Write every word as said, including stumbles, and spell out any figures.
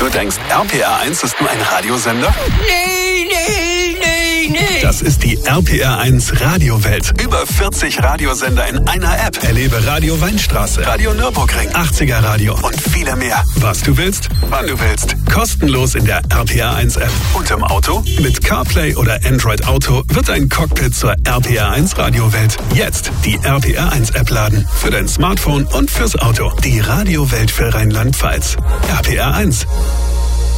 denkst, R P R eins ist nur ein Radiosender? Nee, nee, nee, nee. Das ist die R P R eins Radiowelt. Über vierzig Radiosender in einer App. Erlebe Radio Weinstraße, Radio Nürburgring, achtziger Radio und viele mehr. Was du willst, wann du willst. Kostenlos in der R P R eins App. Und im Auto? Mit CarPlay oder Android Auto wird dein Cockpit zur R P R eins Radiowelt. Jetzt die R P R eins App laden. Für dein Smartphone und fürs Auto. Die Radiowelt für Rheinland-Pfalz. R P R eins.